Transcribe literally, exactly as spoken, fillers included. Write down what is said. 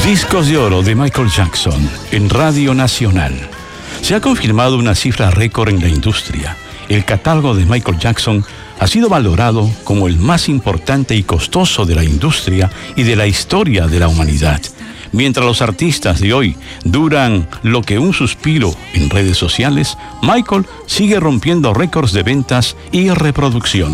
Discos de oro de Michael Jackson en Radio Nacional. Se ha confirmado una cifra récord en la industria. El catálogo de Michael Jackson ha sido valorado como el más importante y costoso de la industria y de la historia de la humanidad. Mientras los artistas de hoy duran lo que un suspiro en redes sociales, Michael sigue rompiendo récords de ventas y reproducción.